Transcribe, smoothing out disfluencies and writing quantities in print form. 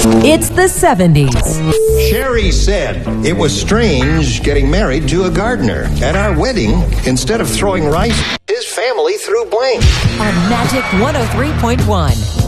It's the 70s. Sherry said it was strange getting married to a gardener. At our wedding, instead of throwing rice, his family threw blame. On Magic 103.1.